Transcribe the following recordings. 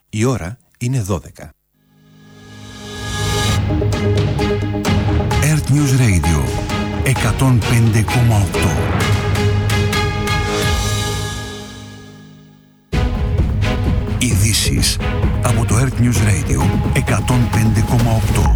Η ώρα είναι 12. Earth News Radio 105,8. Ειδήσεις από το Earth News Radio 105,8.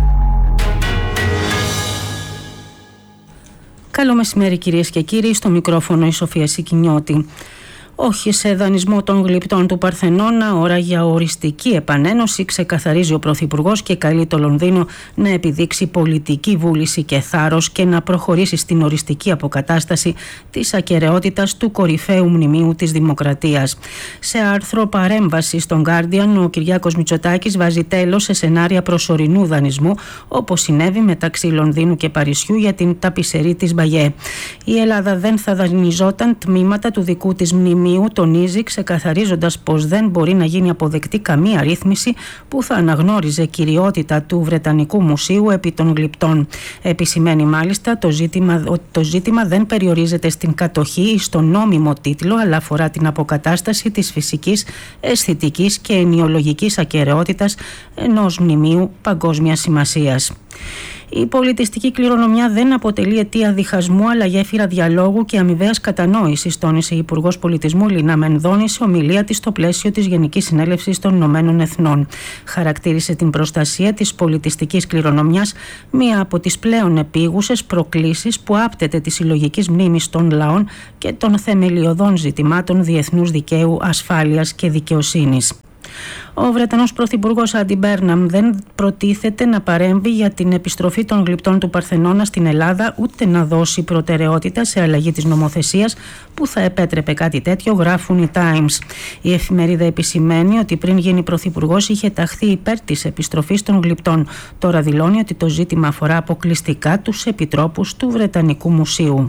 Καλό μεσημέρι κυρίες και κύριοι, στο μικρόφωνο η Σοφία Σικινιώτη. Όχι σε δανεισμό των γλυπτών του Παρθενώνα, ώρα για οριστική επανένωση, ξεκαθαρίζει ο Πρωθυπουργός και καλεί το Λονδίνο να επιδείξει πολιτική βούληση και θάρρος και να προχωρήσει στην οριστική αποκατάσταση της ακεραιότητας του κορυφαίου μνημείου της Δημοκρατίας. Σε άρθρο παρέμβαση στον Guardian, ο Κυριάκος Μητσοτάκης βάζει τέλος σε σενάρια προσωρινού δανεισμού, όπως συνέβη μεταξύ Λονδίνου και Παρισιού για την ταπισερή της Μπαγιέ. Η Ελλάδα δεν θα δανειζόταν τμήματα του δικού της μνημείου, τονίζει, ξεκαθαρίζοντας πως δεν μπορεί να γίνει αποδεκτή καμία ρύθμιση που θα αναγνώριζε κυριότητα του Βρετανικού Μουσείου επί των γλυπτών. Επισημαίνει μάλιστα ότι το ζήτημα δεν περιορίζεται στην κατοχή ή στον νόμιμο τίτλο, αλλά αφορά την αποκατάσταση της φυσικής, αισθητικής και ενιολογικής ακεραιότητας ενός μνημείου παγκόσμιας σημασίας. Η πολιτιστική κληρονομιά δεν αποτελεί αιτία διχασμού, αλλά γέφυρα διαλόγου και αμοιβαίας κατανόησης, τόνισε η Υπουργός Πολιτισμού Λίνα Μενδώνη σε ομιλία της στο πλαίσιο της Γενικής Συνέλευσης των Ηνωμένων Εθνών. Χαρακτήρισε την προστασία της πολιτιστικής κληρονομιάς μία από τις πλέον επίγουσες προκλήσεις που άπτεται της συλλογικής μνήμης των λαών και των θεμελιωδών ζητημάτων διεθνούς δικαίου, ασφάλειας και δικαιοσύνης. Ο Βρετανός Πρωθυπουργός Άντι Μπέρναμ δεν προτίθεται να παρέμβει για την επιστροφή των γλυπτών του Παρθενώνα στην Ελλάδα, ούτε να δώσει προτεραιότητα σε αλλαγή της νομοθεσίας που θα επέτρεπε κάτι τέτοιο, γράφουν οι Times. Η εφημερίδα επισημαίνει ότι πριν γίνει πρωθυπουργός είχε ταχθεί υπέρ της επιστροφής των γλυπτών. Τώρα δηλώνει ότι το ζήτημα αφορά αποκλειστικά τους επιτρόπους του Βρετανικού Μουσείου.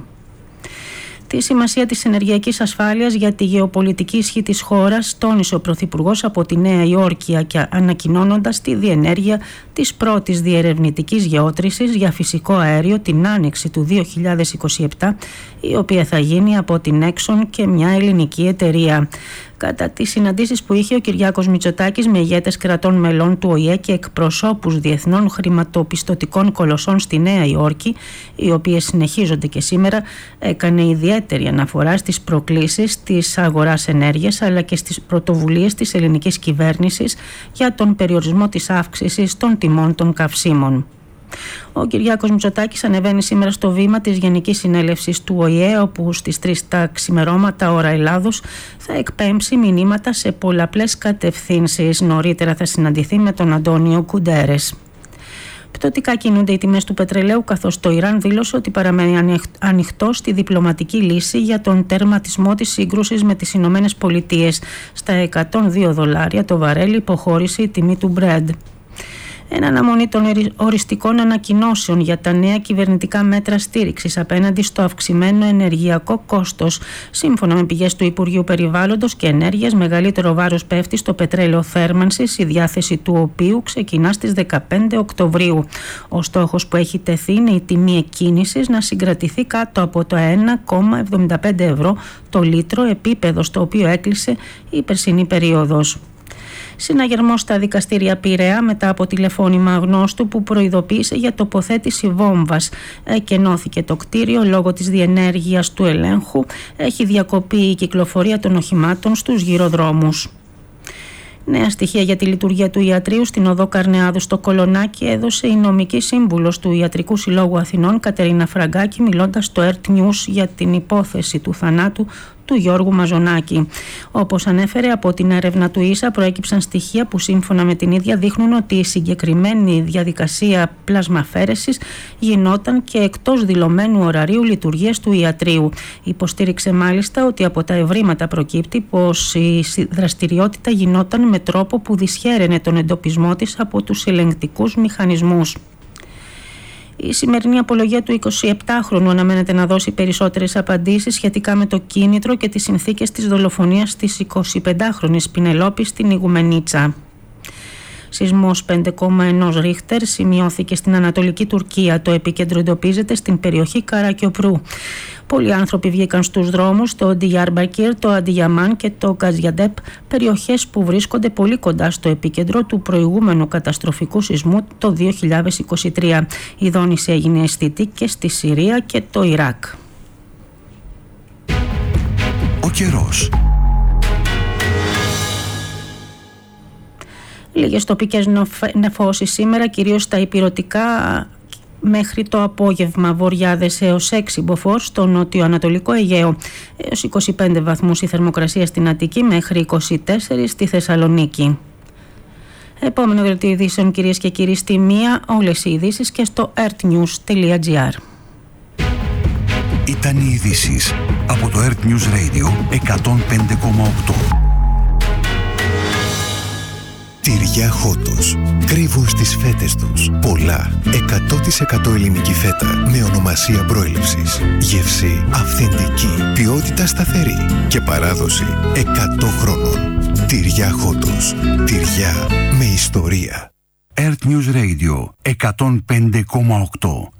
Τη σημασία της ενεργειακής ασφάλειας για τη γεωπολιτική ισχύ της χώρας τόνισε ο Πρωθυπουργός από τη Νέα Υόρκη, ανακοινώνοντας τη διενέργεια της πρώτης διερευνητικής γεώτρησης για φυσικό αέριο την άνοιξη του 2027, η οποία θα γίνει από την Exxon και μια ελληνική εταιρεία. Κατά τις συναντήσεις που είχε ο Κυριάκος Μητσοτάκης με ηγέτες κρατών μελών του ΟΗΕ και εκπροσώπους διεθνών χρηματοπιστωτικών κολοσσών στη Νέα Υόρκη, οι οποίες συνεχίζονται και σήμερα, έκανε ιδιαίτερη αναφορά στις προκλήσεις της αγοράς ενέργειας αλλά και στις πρωτοβουλίες της ελληνικής κυβέρνησης για τον περιορισμό της αύξησης των τιμών των καυσίμων. Ο Κυριάκος Μητσοτάκης ανεβαίνει σήμερα στο βήμα της Γενικής Συνέλευσης του ΟΗΕ, όπου στις 3 τα ξημερώματα ώρα Ελλάδος θα εκπέμψει μηνύματα σε πολλαπλές κατευθύνσεις. Νωρίτερα θα συναντηθεί με τον Αντώνιο Κουντέρες. Πτωτικά κινούνται οι τιμές του πετρελαίου, καθώς το Ιράν δήλωσε ότι παραμένει ανοιχτό στη διπλωματική λύση για τον τερματισμό της σύγκρουσης με τις Ηνωμένες Πολιτείες. Στα $102 το βαρέλι υποχώρησε η τιμή του Brent. Εν αναμονή των οριστικών ανακοινώσεων για τα νέα κυβερνητικά μέτρα στήριξης απέναντι στο αυξημένο ενεργειακό κόστος, σύμφωνα με πηγές του Υπουργείου Περιβάλλοντος και Ενέργειας, μεγαλύτερο βάρος πέφτει στο πετρέλαιο θέρμανσης, η διάθεση του οποίου ξεκινά στις 15 Οκτωβρίου. Ο στόχος που έχει τεθεί είναι η τιμή εκκίνησης να συγκρατηθεί κάτω από το 1,75 ευρώ το λίτρο, επίπεδο στο οποίο έκλεισε η περσινή περίοδος. Συναγερμός στα δικαστήρια Πειραιά μετά από τηλεφώνημα αγνώστου που προειδοποίησε για τοποθέτηση βόμβας. Εκενώθηκε το κτίριο λόγω της διενέργειας του ελέγχου. Έχει διακοπεί η κυκλοφορία των οχημάτων στους γυροδρόμους. Νέα στοιχεία για τη λειτουργία του ιατρείου στην οδό Καρνεάδου στο Κολονάκι έδωσε η νομική σύμβουλος του Ιατρικού Συλλόγου Αθηνών, Κατερίνα Φραγκάκη, μιλώντας στο Earth News για την υπόθεση του θανάτου του Γιώργου Μαζονάκη. Όπως ανέφερε, από την έρευνα του ΙΣΑ προέκυψαν στοιχεία που σύμφωνα με την ίδια δείχνουν ότι η συγκεκριμένη διαδικασία πλασμαφέρεσης γινόταν και εκτός δηλωμένου ωραρίου λειτουργίας του ιατρείου. Υποστήριξε μάλιστα ότι από τα ευρήματα προκύπτει πως η δραστηριότητα γινόταν με τρόπο που δυσχέραινε τον εντοπισμό της από τους ελεγκτικούς μηχανισμούς. Η σημερινή απολογία του 27χρονου αναμένεται να δώσει περισσότερες απαντήσεις σχετικά με το κίνητρο και τις συνθήκες της δολοφονίας της 25χρονης Πινελόπης στην Ιγουμενίτσα. Σεισμός 5,1 Ρίχτερ σημειώθηκε στην Ανατολική Τουρκία. Το επίκεντρο εντοπίζεται στην περιοχή Καρακιοπρού. Πολλοί άνθρωποι βγήκαν στους δρόμους στο Ντιγιάρμπακυρ, το Αντιγιαμάν και το Γκαζιαντέπ, περιοχές που βρίσκονται πολύ κοντά στο επίκεντρο του προηγούμενου καταστροφικού σεισμού το 2023. Η δόνηση έγινε αισθητή και στη Συρία και το Ιράκ. Ο καιρός. Λίγες τοπικές νεφώσεις σήμερα, κυρίως στα ηπειρωτικά μέχρι το απόγευμα. Βοριάδες έως 6 μποφόρ στο νότιο-ανατολικό Αιγαίο, έως 25 βαθμούς η θερμοκρασία στην Αττική, μέχρι 24 στη Θεσσαλονίκη. Επόμενο δελτίο ειδήσεων, κυρίες και κύριοι, στη 1, όλες οι ειδήσεις και στο earthnews.gr. Ήταν οι ειδήσεις από το Earth News Radio 105,8. Τυριά Χότος. Κρύβουν στις φέτες τους πολλά 100% ελληνική φέτα με ονομασία προέλευσης. Γεύση αυθεντική, ποιότητα σταθερή και παράδοση 100 χρόνων. Τυριά Χότος. Τυριά με ιστορία. Earth News Radio 105,8.